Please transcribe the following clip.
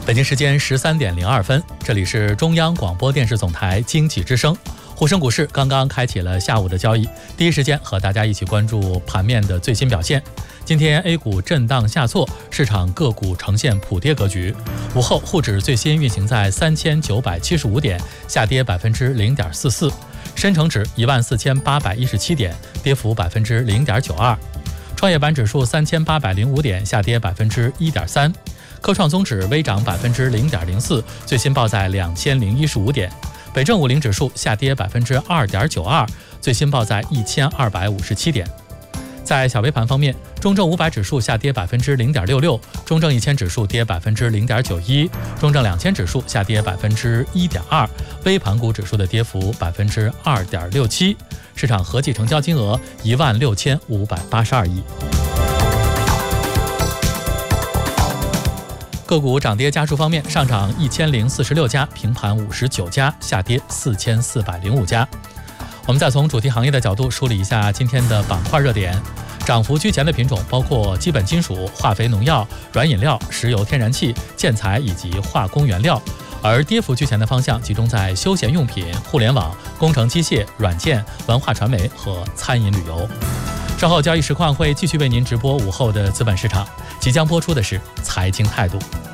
北京时间13:02，这里是中央广播电视总台经济之声。沪深股市刚刚开启了下午的交易，第一时间和大家一起关注盘面的最新表现。今天 A 股震荡下挫，市场个股呈现普跌格局。午后沪指最新运行在3975点，下跌0.44%；深成指14817点，跌幅0.92%；创业板指数3805点，下跌1.3%；科创综指微涨0.04%，最新报在2015点；北证50指数下跌2.92%，最新报在1257点。在小微盘方面，中证500指数下跌0.66%，中证1000指数跌0.91%，中证2000指数下跌1.2%，微盘股指数的跌幅2.67%。市场合计成交金额16582亿。个股涨跌家数方面，上涨1046家，平盘59家，下跌4405家。我们再从主题行业的角度梳理一下今天的板块热点。涨幅居前的品种包括基本金属、化肥农药、软饮料、石油天然气、建材以及化工原料，而跌幅居前的方向集中在休闲用品、互联网、工程机械、软件、文化传媒和餐饮旅游。稍后交易实况会继续为您直播午后的资本市场，即将播出的是财经态度。